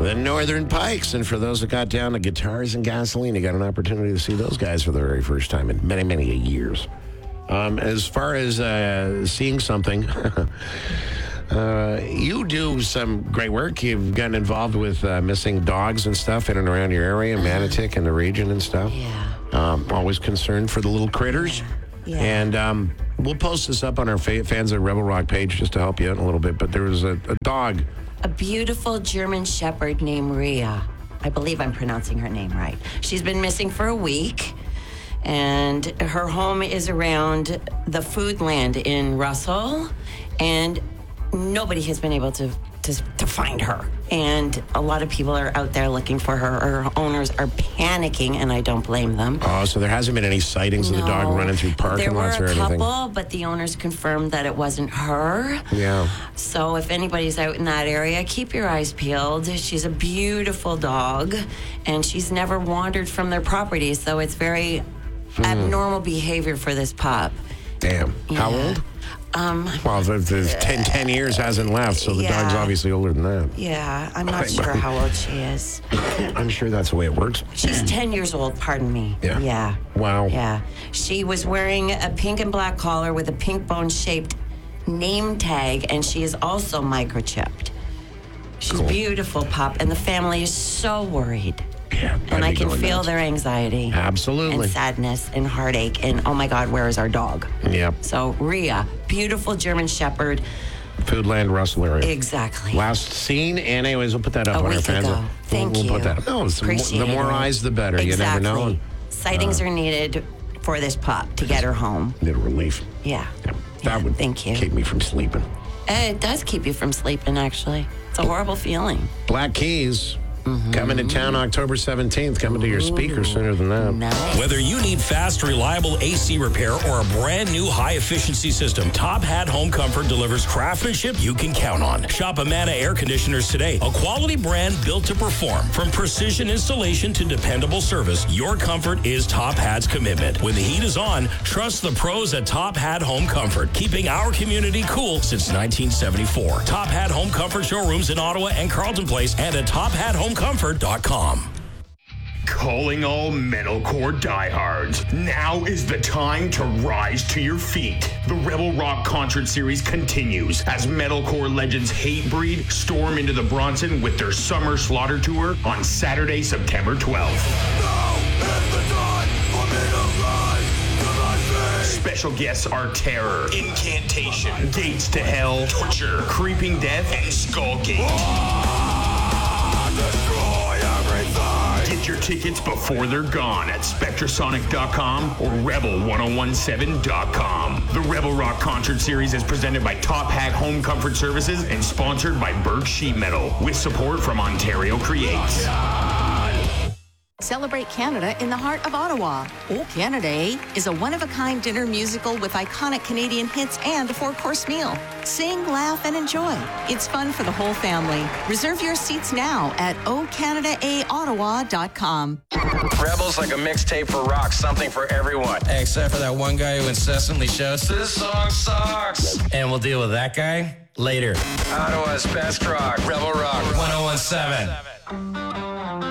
The Northern Pikes. And for those that got down to guitars and gasoline, you got an opportunity to see those guys for the very first time in many, many years. As far as seeing something, you do some great work. You've gotten involved with missing dogs and stuff in and around your area, Manotick and the region and stuff. Yeah. Always concerned for the little critters. Yeah. And we'll post this up on our Fans of Rebel Rock page just to help you out a little bit. But there was a dog. A beautiful German Shepherd named Rhea. I believe I'm pronouncing her name right. She's been missing for a week, and her home is around the Foodland in Russell, and nobody has been able to find her. And a lot of people are out there looking for her. Her owners are panicking, and I don't blame them. Oh, so there hasn't been any sightings of the dog running through parking lots or anything? There were a couple, but the owners confirmed that it wasn't her. Yeah. So if anybody's out in that area, keep your eyes peeled. She's a beautiful dog, and she's never wandered from their property, so it's very abnormal behavior for this pup. Damn. Yeah. How old? Well, the 10 years hasn't left, so the dog's obviously older than that. Yeah, I'm not sure how old she is. I'm sure that's the way it works. She's 10 years old, pardon me. Yeah. Yeah. Wow. Yeah. She was wearing a pink and black collar with a pink bone-shaped name tag, and she is also microchipped. She's a beautiful pup, and the family is so worried. Yeah, and I can feel their anxiety. Absolutely. And sadness and heartache. And, oh, my God, where is our dog? Yep. So, Rhea, beautiful German Shepherd. Foodland, Russell area. Exactly. Last seen, and anyways, we'll put that up on our fans. Thank you. We'll put that up. No, the more eyes, the better. Exactly. You never know. Sightings are needed for this pup to get her home. Little relief. Yeah. That would thank you. keep me from sleeping. It does keep you from sleeping, actually. It's a horrible feeling. Black Keys. Coming to town October 17th. Coming to your speaker sooner than that. Nice. Whether you need fast, reliable AC repair or a brand new high-efficiency system, Top Hat Home Comfort delivers craftsmanship you can count on. Shop Amana Air Conditioners today, a quality brand built to perform. From precision installation to dependable service, your comfort is Top Hat's commitment. When the heat is on, trust the pros at Top Hat Home Comfort, keeping our community cool since 1974. Top Hat Home Comfort showrooms in Ottawa and Carleton Place and at tophatohomecomfort.com. Calling all metalcore diehards. Now is the time to rise to your feet. The Rebel Rock Concert Series continues as metalcore legends Hatebreed storm into the Bronson with their Summer Slaughter Tour on Saturday, September 12th. Now is the time for me to rise to my feet. Special guests are Terror, Incantation, Gates to Hell, Torture, Creeping Death, and Skullgate. Get your tickets before they're gone at Spectrasonic.com or Rebel1017.com. The Rebel Rock Concert Series is presented by Top Hat Home Comfort Services and sponsored by Berg Sheet Metal with support from Ontario Creates. Celebrate Canada in the heart of Ottawa. Oh Canada is a one-of-a-kind dinner musical with iconic Canadian hits and a 4-course meal. Sing, laugh, and enjoy. It's fun for the whole family. Reserve your seats now at ocanadaottawa.com. Rebel's like a mixtape for rock, something for everyone. Except for that one guy who incessantly shouts, "This song sucks!" And we'll deal with that guy later. Ottawa's best rock. Rebel Rock 1017.